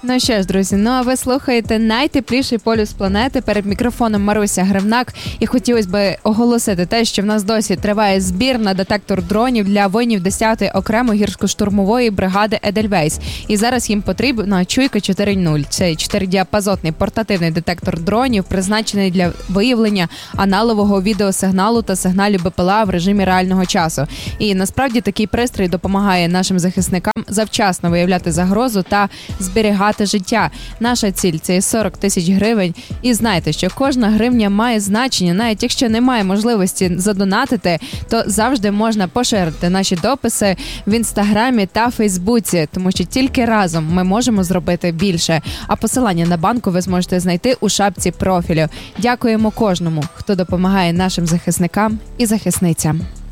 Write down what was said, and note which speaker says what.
Speaker 1: Ну що ж, друзі, а ви слухаєте найтепліший полюс планети. Перед мікрофоном Маруся Гривнак. І хотілося б оголосити те, що в нас досі триває збір на детектор дронів для воїнів 10-ї окремої гірсько-штурмової бригади Едельвейс. І зараз їм потрібна Чуйка 4.0. Це 4-діапазотний портативний детектор дронів, призначений для виявлення аналогового відеосигналу та сигналів БПЛА в режимі реального часу. І насправді такий пристрій допомагає нашим захисникам завчасно виявляти загрозу та зберігати життя. Наша ціль – це 40 тисяч гривень. І знайте, що кожна гривня має значення. Навіть якщо немає можливості задонатити, то завжди можна поширити наші дописи в Інстаграмі та Фейсбуці, тому що тільки разом ми можемо зробити більше. А посилання на банку ви зможете знайти у шапці профілю. Дякуємо кожному, хто допомагає нашим захисникам і захисницям.